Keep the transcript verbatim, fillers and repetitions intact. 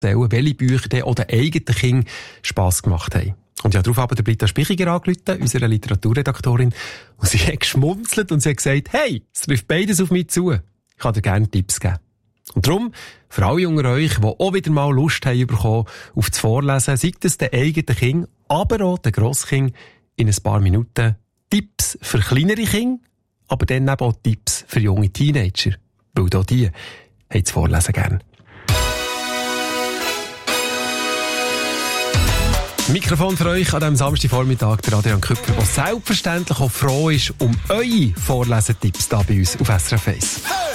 welche Bücher dann auch den eigenen Kindern Spass gemacht haben. Und ja, darauf aber der Britta Spichiger angerufen, unsere Literaturredaktorin, und sie hat geschmunzelt und sie hat gesagt, hey, es trifft beides auf mich zu. Ich kann dir gerne Tipps geben. Und darum, für alle unter euch, die auch wieder mal Lust haben bekommen, auf das Vorlesen, sei das den eigenen Kind, aber auch den Grosskind, in ein paar Minuten Tipps für kleinere Kinder, aber dann eben auch Tipps für junge Teenager. Weil auch die haben das Vorlesen gern. Mikrofon für euch an diesem Samstagvormittag, der Adrian Küpper, der selbstverständlich auch froh ist um eure Vorlesetipps hier bei uns auf S R F eins.